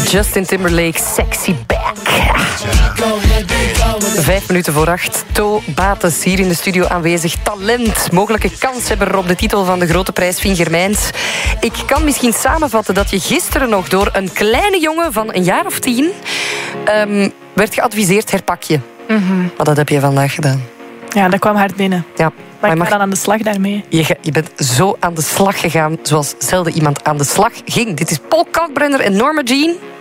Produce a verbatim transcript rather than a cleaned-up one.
Justin Timberlake, Sexy Back. Vijf minuten voor acht. To Bates hier in de studio aanwezig. Talent, mogelijke kanshebber op de titel van de Grote Prijs Fien Germijns. Ik kan misschien samenvatten dat je gisteren nog door een kleine jongen van een jaar of tien um, werd geadviseerd, herpak je. Mm-hmm. Maar dat heb je vandaag gedaan. Ja, dat kwam hard binnen. Ja. Maar ik mag... ga dan aan de slag daarmee. Je, je bent zo aan de slag gegaan zoals zelden iemand aan de slag ging. Dit is Paul Kalkbrenner en Norma Jean.